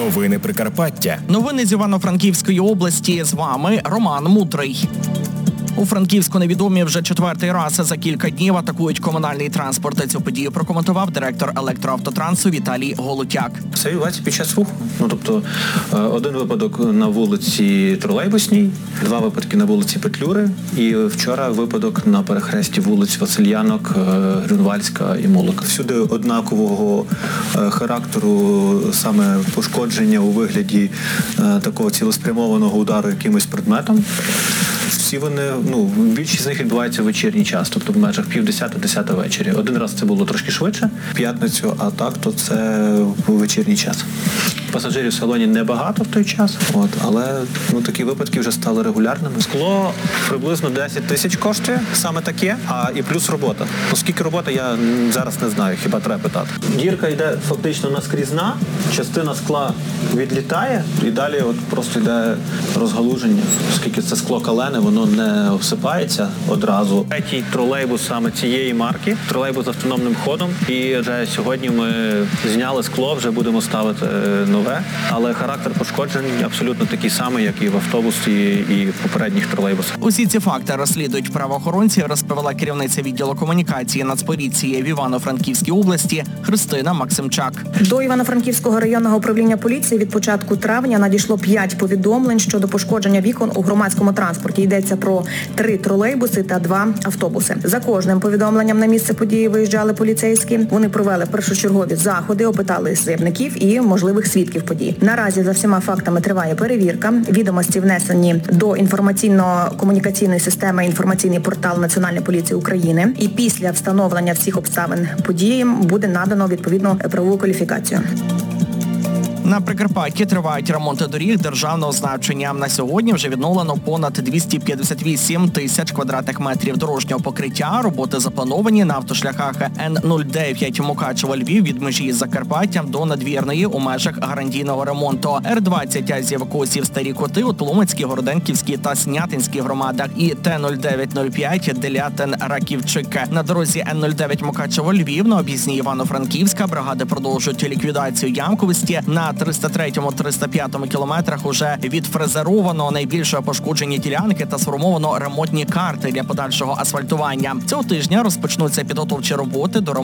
Новини Прикарпаття. Новини з Івано-Франківської області. З вами Роман Мудрий. У Франківську невідомі вже четвертий раз за кілька днів атакують комунальний транспорт. Цю подію прокоментував директор електроавтотрансу Віталій Голутяк. Це відбувається під час руху. Тобто, один випадок на вулиці Тролейбусній, два випадки на вулиці Петлюри і вчора випадок на перехресті вулиць Васильянок, Грюнвальська і Молока. Всюди однакового характеру саме пошкодження у вигляді такого цілеспрямованого удару якимось предметом. Всі вони, більшість з них відбувається в вечірній час, тобто в межах 9:30-10 вечері. Один раз це було трошки швидше, в п'ятницю, а так, то це у вечірній час. Пасажирів в салоні небагато в той час, але такі випадки вже стали регулярними. Скло приблизно 10 тисяч коштує, саме таке, і плюс робота. Оскільки робота, я зараз не знаю, хіба треба питати. Дірка йде фактично наскрізна, частина скла відлітає і далі просто йде розгалуження. Оскільки це скло калене, воно не осипається одразу. Третій тролейбус саме цієї марки, тролейбус з автономним ходом, і вже сьогодні ми зняли скло, вже будемо ставити нове, але характер пошкоджень абсолютно такий самий, як і в автобусі, і в попередніх тролейбусах. Усі ці факти розслідують правоохоронці, розповіла керівниця відділу комунікації Нацполіції в Івано-Франківській області Христина Максимчак. До Івано-Франківського районного управління поліції від початку травня надійшло 5 повідомлень щодо пошкодження вікон у громадському транспорті. Йдеться про 3 тролейбуси та 2 автобуси. За кожним повідомленням на місце події виїжджали поліцейські. Вони провели першочергові заходи, опитали заявників і можливих свідків подій. Наразі за всіма фактами триває перевірка. Відомості внесені до інформаційно-комунікаційної системи інформаційний портал Національної поліції України. І після встановлення всіх обставин події буде надано відповідну правову кваліфікацію. На Прикарпатті тривають ремонти доріг державного значення. На сьогодні вже відновлено понад 258 тисяч квадратних метрів дорожнього покриття. Роботи заплановані на автошляхах Н-09 Мукачево-Львів від межі з Закарпаттям до Надвірної у межах гарантійного ремонту. Р-20 Азів-Косів Старі Коти у Тлумацькій, Городенківській та Снятинській громадах і Т-0905 Делятин-Раківчик. На дорозі Н-09 Мукачево-Львів на об'їзній Івано-Франківська бригади продовжують ліквідацію ямковості. На 303-305 кілометрах уже відфрезеровано найбільше пошкоджені ділянки та сформовано ремонтні карти для подальшого асфальтування. Цього тижня розпочнуться підготовчі роботи до